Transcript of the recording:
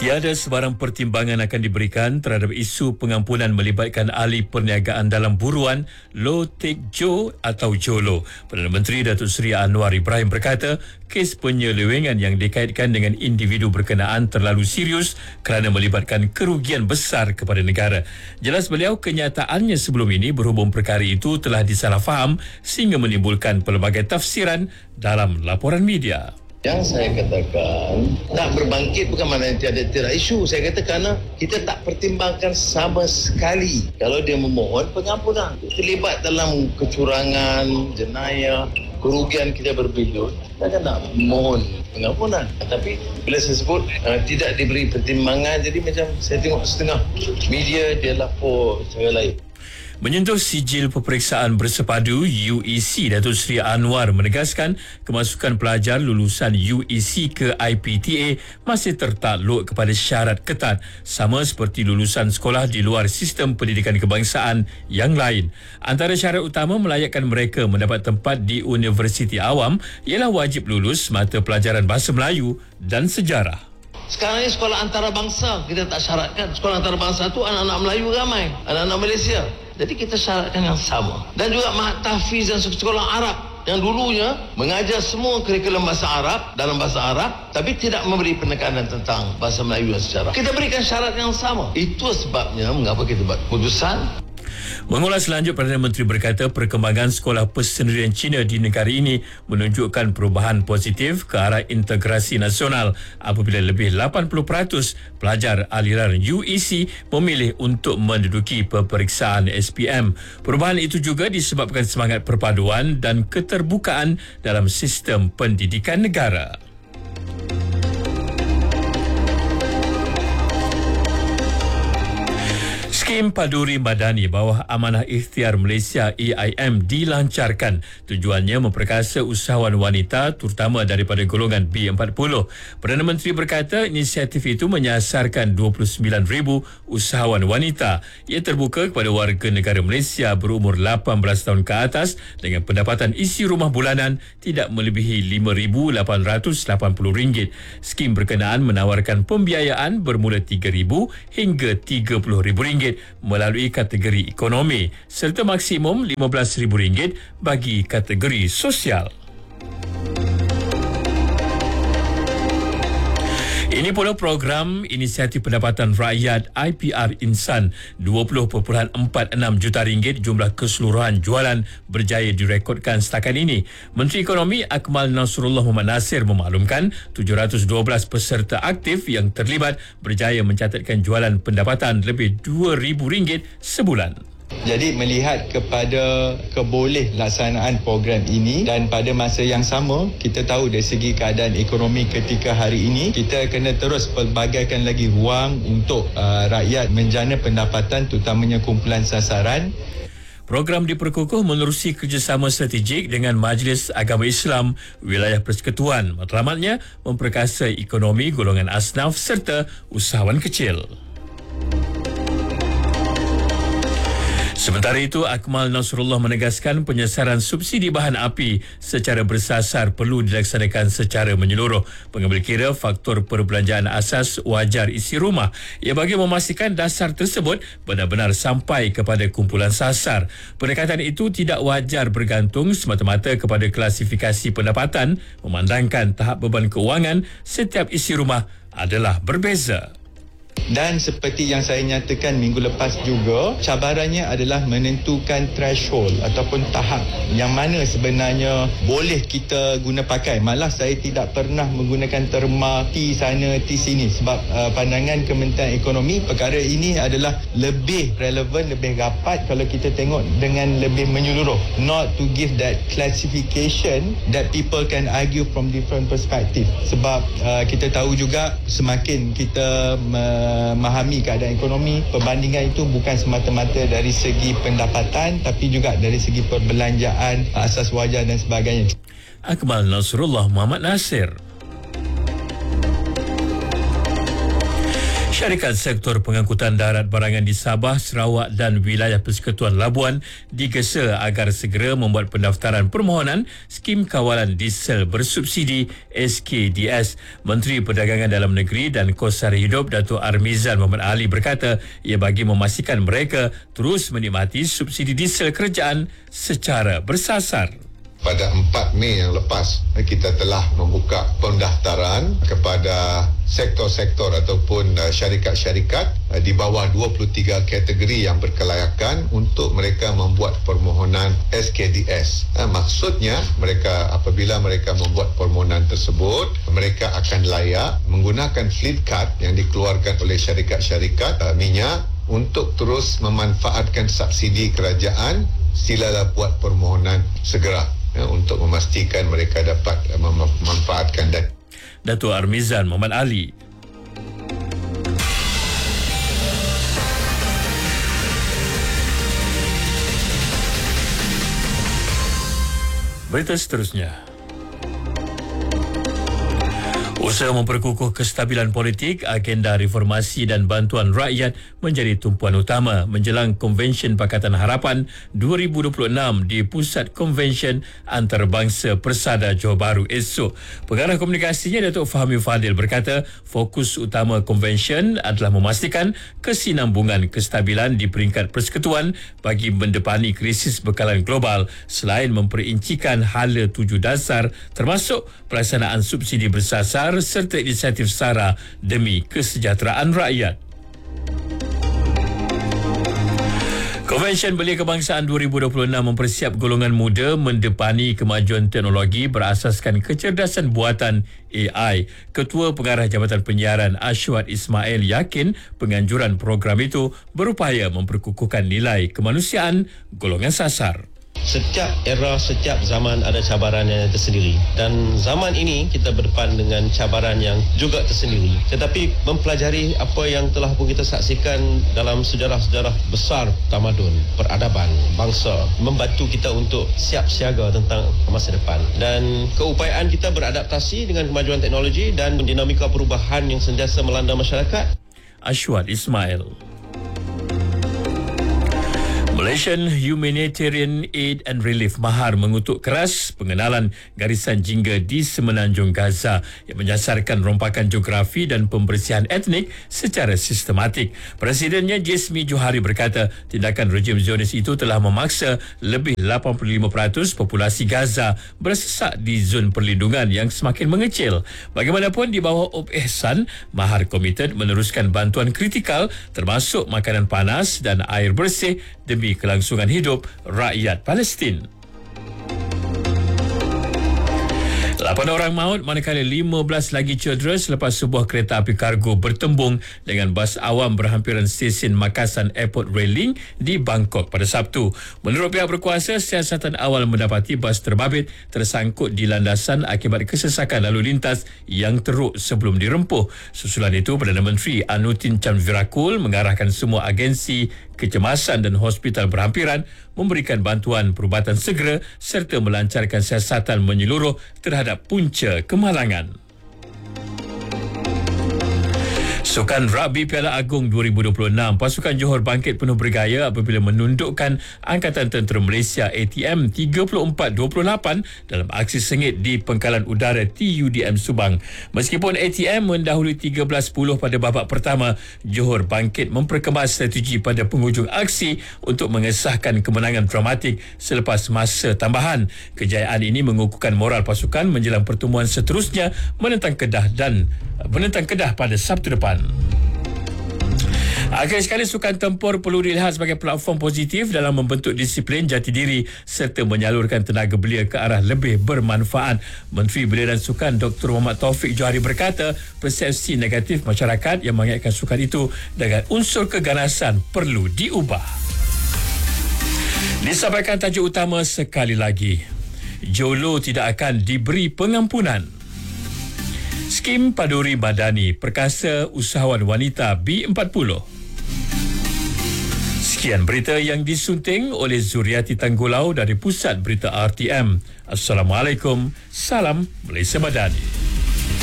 Tiada sebarang pertimbangan akan diberikan terhadap isu pengampunan melibatkan ahli perniagaan dalam buruan Low Tech Joe atau JOLO. Perdana Menteri Datuk Seri Anwar Ibrahim berkata, kes penyelewengan yang dikaitkan dengan individu berkenaan terlalu serius kerana melibatkan kerugian besar kepada negara. Jelas beliau, kenyataannya sebelum ini berhubung perkara itu telah disalahfaham sehingga menimbulkan pelbagai tafsiran dalam laporan media. Yang saya katakan, tak berbangkit bukan maknanya tiada isu. Saya kata kerana kita tak pertimbangkan sama sekali kalau dia memohon pengampunan. Terlibat dalam kecurangan, jenayah, kerugian kita berbilion, kita nak mohon pengampunan. Tapi bila saya sebut tidak diberi pertimbangan, jadi macam saya tengok setengah media dia lapor cara lain. Menyentuh sijil peperiksaan bersepadu UEC, Datuk Seri Anwar menegaskan kemasukan pelajar lulusan UEC ke IPTA masih tertakluk kepada syarat ketat sama seperti lulusan sekolah di luar sistem pendidikan kebangsaan yang lain. Antara syarat utama melayakkan mereka mendapat tempat di universiti awam ialah wajib lulus mata pelajaran Bahasa Melayu dan Sejarah. Sekarang ni sekolah antarabangsa kita tak syaratkan. Sekolah antarabangsa tu anak-anak Melayu ramai, anak-anak Malaysia. Jadi kita syaratkan yang sama. Dan juga Mahat Tahfiz dan sekolah Arab yang dulunya mengajar semua kurikulum bahasa Arab dalam bahasa Arab tapi tidak memberi penekanan tentang bahasa Melayu dan sejarah. Kita berikan syarat yang sama. Itu sebabnya mengapa kita buat keputusan. Mengulas lanjut, Perdana Menteri berkata perkembangan sekolah persendirian Cina di negara ini menunjukkan perubahan positif ke arah integrasi nasional apabila lebih 80% pelajar aliran UEC memilih untuk menduduki peperiksaan SPM. Perubahan itu juga disebabkan semangat perpaduan dan keterbukaan dalam sistem pendidikan negara. Skim Paduri Madani bawah Amanah Ikhtiar Malaysia AIM dilancarkan. Tujuannya memperkasa usahawan wanita terutama daripada golongan B40. Perdana Menteri berkata inisiatif itu menyasarkan 29,000 usahawan wanita. Ia terbuka kepada warga negara Malaysia berumur 18 tahun ke atas dengan pendapatan isi rumah bulanan tidak melebihi RM5,880. Skim berkenaan menawarkan pembiayaan bermula RM3,000 hingga RM30,000 melalui kategori ekonomi serta maksimum RM15,000 bagi kategori sosial. Ini pula program Inisiatif Pendapatan Rakyat IPR Insan. 20.46 juta ringgit jumlah keseluruhan jualan berjaya direkodkan setakat ini. Menteri Ekonomi Akmal Nasrullah Muhammad Nasir memaklumkan 712 peserta aktif yang terlibat berjaya mencatatkan jualan pendapatan lebih RM2,000 sebulan. Jadi melihat kepada keboleh-laksanaan program ini dan pada masa yang sama kita tahu dari segi keadaan ekonomi ketika hari ini kita kena terus pelbagaikan lagi ruang untuk rakyat menjana pendapatan terutamanya kumpulan sasaran. Program diperkukuh menerusi kerjasama strategik dengan Majlis Agama Islam Wilayah Persekutuan. Matlamatnya memperkasa ekonomi golongan asnaf serta usahawan kecil. Sementara itu, Akmal Nasrullah menegaskan penyesaran subsidi bahan api secara bersasar perlu dilaksanakan secara menyeluruh. Pengambil kira faktor perbelanjaan asas wajar isi rumah. Ia bagi memastikan dasar tersebut benar-benar sampai kepada kumpulan sasar. Pendekatan itu tidak wajar bergantung semata-mata kepada klasifikasi pendapatan, memandangkan tahap beban keuangan setiap isi rumah adalah berbeza. Dan seperti yang saya nyatakan minggu lepas juga, cabarannya adalah menentukan threshold ataupun tahap yang mana sebenarnya boleh kita guna pakai. Malah saya tidak pernah menggunakan terma T sana, T sini sebab pandangan Kementerian Ekonomi perkara ini adalah lebih relevan, lebih rapat kalau kita tengok dengan lebih menyeluruh. Not to give that classification that people can argue from different perspective. Sebab kita tahu juga semakin kita memahami keadaan ekonomi, perbandingan itu bukan semata-mata dari segi pendapatan tapi juga dari segi perbelanjaan, asas wajar dan sebagainya. Akmal Nasrullah Muhammad Nasir. Syarikat sektor pengangkutan darat barangan di Sabah, Sarawak dan wilayah Persekutuan Labuan digesa agar segera membuat pendaftaran permohonan skim kawalan diesel bersubsidi SKDS. Menteri Perdagangan Dalam Negeri dan Kos Sara Hidup Datuk Armizan Muhammad Ali berkata ia bagi memastikan mereka terus menikmati subsidi diesel kerajaan secara bersasar. Pada 4 Mei yang lepas, kita telah membuka pendaftaran kepada sektor-sektor ataupun syarikat-syarikat di bawah 23 kategori yang berkelayakan untuk mereka membuat permohonan SKDS. Maksudnya, mereka apabila mereka membuat permohonan tersebut, mereka akan layak menggunakan fleet card yang dikeluarkan oleh syarikat-syarikat minyak untuk terus memanfaatkan subsidi kerajaan. Silalah buat permohonan segera untuk memastikan mereka dapat memanfaatkan dan Datuk Armizan Muhammad Ali. Berita seterusnya. Usaha memperkukuh kestabilan politik, agenda reformasi dan bantuan rakyat menjadi tumpuan utama menjelang Konvensyen Pakatan Harapan 2026 di Pusat Konvensyen Antarabangsa Persada Johor Bahru esok. Pengarah komunikasinya Datuk Fahmi Fadil berkata fokus utama konvensyen adalah memastikan kesinambungan kestabilan di peringkat persekutuan bagi mendepani krisis bekalan global selain memperincikan hala tuju dasar termasuk pelaksanaan subsidi bersasar serta inisiatif SARA demi kesejahteraan rakyat. Konvensyen Belia Kebangsaan 2026 mempersiap golongan muda mendepani kemajuan teknologi berasaskan kecerdasan buatan AI. Ketua Pengarah Jabatan Penyiaran Ashwat Ismail yakin penganjuran program itu berupaya memperkukuhkan nilai kemanusiaan golongan sasar. Setiap era, setiap zaman ada cabarannya tersendiri dan zaman ini kita berdepan dengan cabaran yang juga tersendiri, tetapi mempelajari apa yang telah pun kita saksikan dalam sejarah-sejarah besar tamadun, peradaban bangsa membantu kita untuk siap siaga tentang masa depan dan keupayaan kita beradaptasi dengan kemajuan teknologi dan dinamika perubahan yang sentiasa melanda masyarakat. Ashwat Ismail. Malaysian Humanitarian Aid and Relief MAHAR mengutuk keras pengenalan garisan jingga di Semenanjung Gaza yang menyasarkan rompakan geografi dan pembersihan etnik secara sistematik. Presidennya Jasmi Johari berkata tindakan rejim Zionis itu telah memaksa lebih 85% populasi Gaza bersesak di zon perlindungan yang semakin mengecil. Bagaimanapun di bawah Ob Ihsan, MAHAR komited meneruskan bantuan kritikal termasuk makanan panas dan air bersih demi kelangsungan hidup rakyat Palestin. 8 orang maut manakala 15 lagi cedera selepas sebuah kereta api kargo bertembung dengan bas awam berhampiran stesen Makassar Airport Railing di Bangkok pada Sabtu. Menurut pihak berkuasa, siasatan awal mendapati bas terbabit tersangkut di landasan akibat kesesakan lalu lintas yang teruk sebelum dirempuh. Susulan itu, Perdana Menteri Anutin Chanvirakul mengarahkan semua agensi kecemasan dan hospital berhampiran memberikan bantuan perubatan segera serta melancarkan siasatan menyeluruh terhadap punca kemalangan. Sukan Rugby Piala Agong 2026, pasukan Johor bangkit penuh bergaya apabila menundukkan Angkatan Tentera Malaysia ATM 34-28 dalam aksi sengit di Pangkalan Udara TUDM Subang. Meskipun ATM mendahului 13-10 pada babak pertama, Johor bangkit memperkemas strategi pada penghujung aksi untuk mengesahkan kemenangan dramatik selepas masa tambahan. Kejayaan ini mengukuhkan moral pasukan menjelang pertemuan seterusnya menentang Kedah pada Sabtu depan. Akhir sekali, sukan tempur perlu dilihat sebagai platform positif dalam membentuk disiplin jati diri serta menyalurkan tenaga belia ke arah lebih bermanfaat. Menteri Belia dan Sukan Dr. Muhammad Taufik Johari berkata persepsi negatif masyarakat yang mengaitkan sukan itu dengan unsur keganasan perlu diubah. Disampaikan tajuk utama sekali lagi. Jolo tidak akan diberi pengampunan. Skim Paduri Madani perkasa usahawan wanita B40. Sekian berita yang disunting oleh Zuriati Tanggulau dari Pusat Berita RTM. Assalamualaikum. Salam Malaysia Madani.